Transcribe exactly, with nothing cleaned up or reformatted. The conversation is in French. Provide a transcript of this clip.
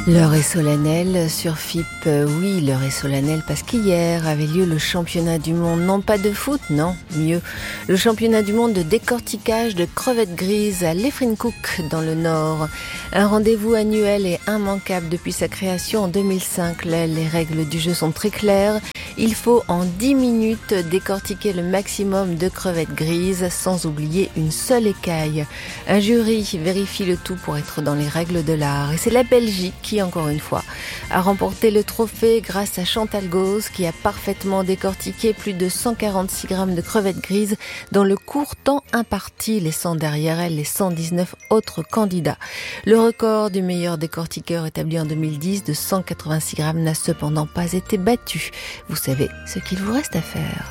L'heure est solennelle sur F I P. Oui, l'heure est solennelle parce qu'hier avait lieu le championnat du monde. Non pas de foot, non, mieux. Le championnat du monde de décortiquage de crevettes grises à Lefrencook dans le Nord. Un rendez-vous annuel et immanquable depuis sa création en deux mille cinq. Les règles du jeu sont très claires. Il faut en dix minutes décortiquer le maximum de crevettes grises sans oublier une seule écaille. Un jury vérifie le tout pour être dans les règles de l'art. Et c'est la Belgique qui, encore une fois, a remporté le trophée grâce à Chantal Gauze qui a parfaitement décortiqué plus de cent quarante-six grammes de crevettes grises dans le court temps imparti, laissant derrière elle les cent dix-neuf autres candidats. Le record du meilleur décortiqueur établi en deux mille dix de cent quatre-vingt-six grammes n'a cependant pas été battu. Vous savez ce qu'il vous reste à faire.